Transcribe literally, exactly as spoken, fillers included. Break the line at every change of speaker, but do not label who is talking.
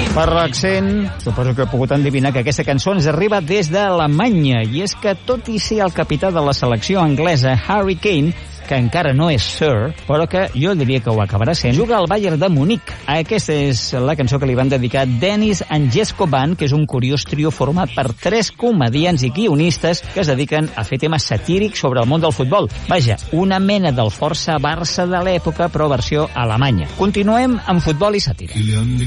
Per l'accent, suposo que he pogut endevinar que aquesta cançó ens arriba des d'Alemanya, i és que tot i ser el capità de la selecció anglesa, Harry Kane, que encara no és Sir, però que jo diria que ho acabarà sent, juga al Bayern de Munic. Aquesta és la cançó que li van dedicar Dennis and Jesco Band, que és un curiós trio format per tres comediants i guionistes que es dediquen a fer temes satírics sobre el món del futbol. Vaja, una mena del Força Barça de l'època, però versió alemanya. Continuem amb futbol i sàtira.